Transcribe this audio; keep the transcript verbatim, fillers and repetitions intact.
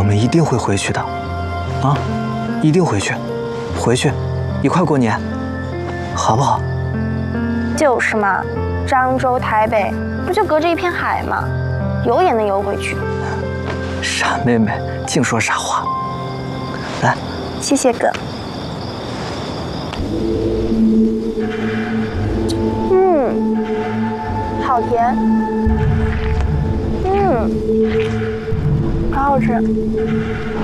们一定会回去的，啊，一定回去，回去，一块过年，好不好？ 就是嘛，漳州、台北不就隔着一片海吗？游也能游回去。 傻妹妹，净说傻话。来， 谢谢哥。嗯，好甜。嗯，好好吃。